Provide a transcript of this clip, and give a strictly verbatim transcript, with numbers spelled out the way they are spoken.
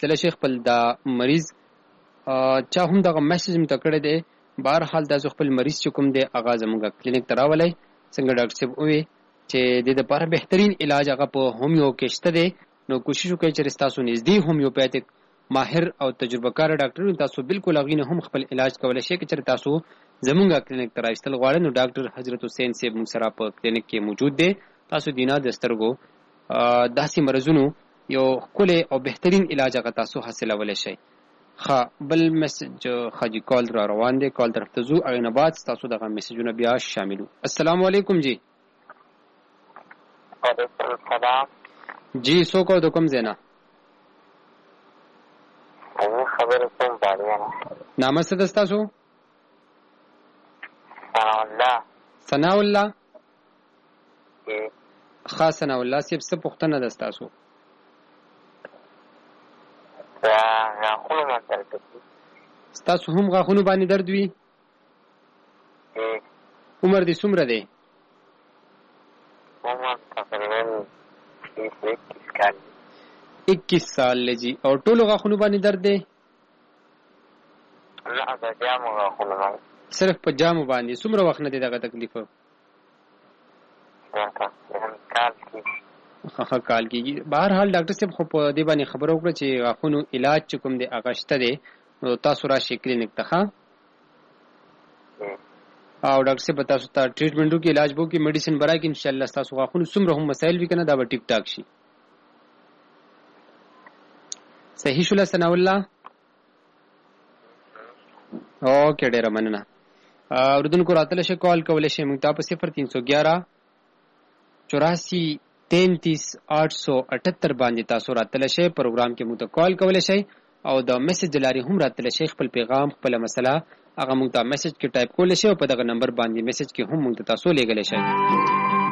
راستل شي خپل دا مریض چا هم دغه میسج مته کړی دی. بهر حال دا خپل مریض چې کوم دی هغه زموږ کلینیک ته راولئ. څنګه ډاکټر صاحب ووی چې د دې لپاره بهترین علاج هغه په هومیو کې شته دی. نو کوشش وکړئ چې تاسو نږدې هومیوپیتیک ماهر او تجربه کار ډاکټر تاسو بالکل هغې نه هم خپل علاج کولی شئ. که چېرې تاسو زموږ کلینیک ته راایستل غواړئ نو ډاکټر حضرت حسین صاحب موږ سره په کلینیک کې موجود دی. تاسو دینا د سترګو داسې مرضونو یو ښکلی او بهترین علاج هغه تاسو حاصلولی شئ. ښه بل میسج خاجي کال را روان دی، کال طرف ته ځو، هغې نه بعد ستاسو دغه میسجونه بیا شاملو. السلام علیکم. جی وعلیکم السلام. جی څوک او د کوم ځای نه؟ خبرې کوم باریانه. نامه څه ده ستاسو؟ ثناء الله. ثناء الله. ښه ثناء الله صاحب څه پوښتنه ده ستاسو؟ غاښونو باندې درد کوي. ستاسو هم غاښونو باندې درد وي؟ عمر دې څومره دی؟ عمر تقریبا اکیس کال. اکیس سال جی. او ټولو غاښونو باندې درد دی؟ نه د جامو غاښونو باندې. صرف په جامو باندې. څومره وخت نه دی دغه تکلیف؟ کال کېږي. ښه کال کېږي. بهرحال ډاکټر صاحب خو په دې باندې خبره وکړه چې غاښونو علاج چې کوم دی هغه شته دی، نو تاسو راشئ کلینیک ته. ښه او ډاکټر صاحب به تاسو ته ټریټمنټ وکړي، علاج به وکړي، میډیسن به راکړي. انشاءالله ستاسو غاښونو څومره هم مسایل وي که نه دا به ټیک ټاک شي. صحیح شوله ثناء الله؟ اوکې ډېره مننه. اردوونکو راتلی شئ، کال کولی شئ موږ ته په صفر تین سو ګیارہ چوراسی تینتیس آٹھ سو اٹھتر باندې تاسو راتلی شئ. پروګرام کې موږ ته کال کولی شئ او د میسج د لارې هم راتلی شئ. خپل پیغام خپله مسله هغه موږ ته میسج کې ټایپ کولی شئ او په دغه نمبر باندې میسج کې هم موږ ته تاسو لیږلی شئ.